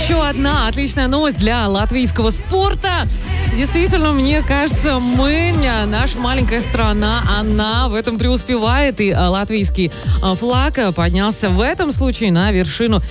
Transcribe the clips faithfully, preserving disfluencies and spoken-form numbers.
еще одна отличная новость для латвийского спорта. Действительно, мне кажется, мы, наша маленькая страна, она в этом преуспевает. И латвийский флаг поднялся в этом случае на вершину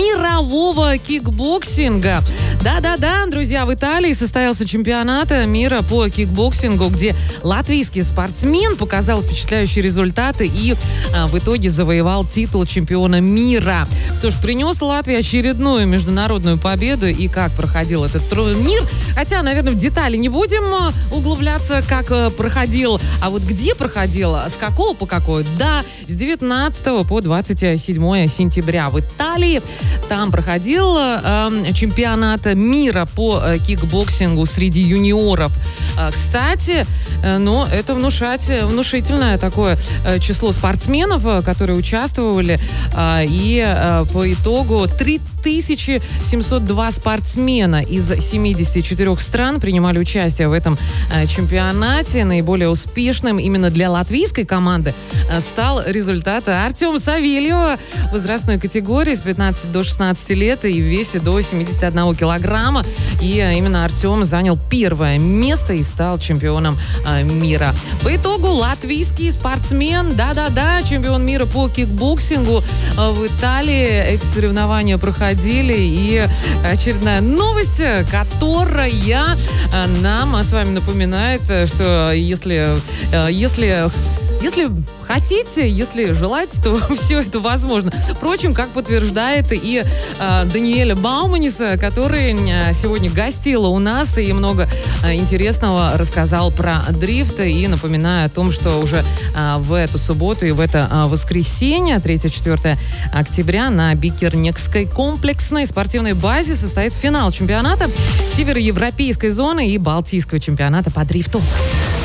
мирового кикбоксинга. Да-да-да, друзья, в Италии состоялся чемпионат мира по кикбоксингу, где латвийский спортсмен показал впечатляющие результаты и а, в итоге завоевал титул чемпиона мира. Что ж, принес Латвии очередную международную победу. И как проходил этот турнир, хотя, наверное, в детали не будем углубляться, как проходил, а вот где проходил, с какого по какой. Да, с девятнадцатого по двадцать седьмое сентября в Италии. Там проходил э, чемпионат мира по э, кикбоксингу среди юниоров. Э, кстати, э, но это внушать, внушительное такое э, число спортсменов, э, которые участвовали. Э, и э, по итогу три тысячи семьсот два спортсмена из семидесяти четырёх стран принимали участие в этом э, чемпионате. Наиболее успешным именно для латвийской команды э, стал результат Артема Савельева в возрастной категории с пятнадцати до шестнадцати лет и в весе до семидесяти одного килограмма. И э, именно Артем занял первое место и стал чемпионом э, мира. По итогу латвийский спортсмен, да-да-да, чемпион мира по кикбоксингу э, в Италии. Эти соревнования проходили. И очередная новость, которая э, нам с вами напоминает, что если, э, если, если хотите, если желаете, то все это возможно. Впрочем, как подтверждает и э, Даниэля Бауманиса, который э, сегодня гостила у нас и много э, интересного рассказал про дрифт. И напоминаю о том, что уже э, в эту субботу и в это э, воскресенье, третьего-четвёртого октября, на Бикернекской комплексной спортивной базе состоится финал чемпионата североевропейской зоны и балтийского чемпионата по дрифту.